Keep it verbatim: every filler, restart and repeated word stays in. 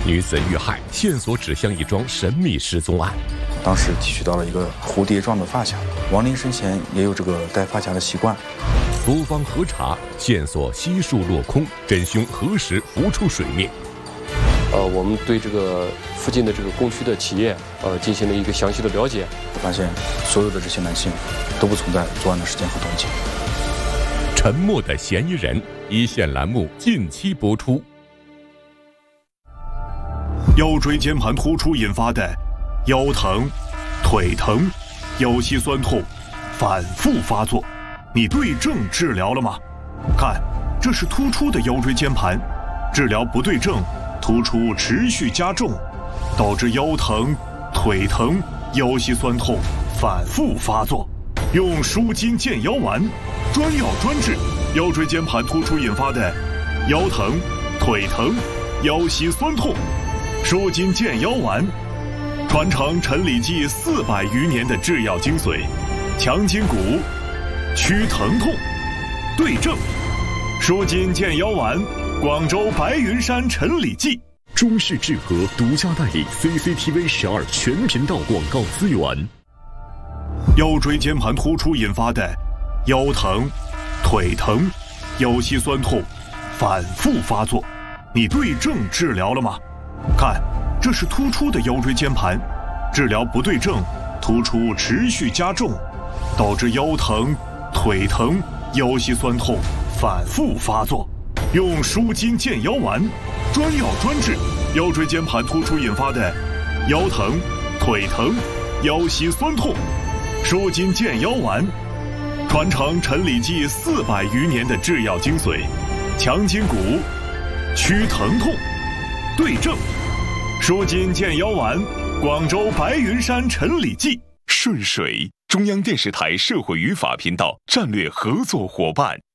女子遇害，线索指向一桩神秘失踪案。 当时提取到了一个蝴蝶状的发卡，亡灵生前也有这个戴发卡的习惯。 多方核查，线索悉数落空，真凶何时浮出水面？ 呃，我们对这个附近的这个供需的企业，呃，进行了一个详细的了解， 发现所有的这些男性都不存在作案的时间和动机。 沉默的嫌疑人，一线栏目近期播出。 腰椎间盘突出引发的腰疼、腿疼、腰膝酸痛反复发作，你对症治疗了吗？看，这是突出的腰椎间盘，治疗不对症，突出持续加重，导致腰疼、腿疼、腰膝酸痛反复发作。用舒筋健腰丸，专药专治腰椎间盘突出引发的腰疼、腿疼、腰膝酸痛。舒筋健腰丸，传承陈李济四百余年的制药精髓，强筋骨，祛疼痛，对症。舒筋健腰丸，广州白云山陈李济。 中式制和独家代理 C C T V 十二全频道广告资源。 腰椎间盘突出引发的腰疼、腿疼、腰膝酸痛反复发作，你对症治疗了吗？看，这是突出的腰椎间盘，治疗不对症，突出持续加重，导致腰疼、腿疼、腰膝酸痛反复发作。用舒筋健腰丸，专药专治腰椎间盘突出引发的腰疼、腿疼、腰膝酸痛。舒筋健腰丸，传承陈李济四百余年的制药精髓，强筋骨，祛疼痛，对症。舒筋健腰丸，广州白云山陈李济。 顺水，中央电视台社会与法频道战略合作伙伴。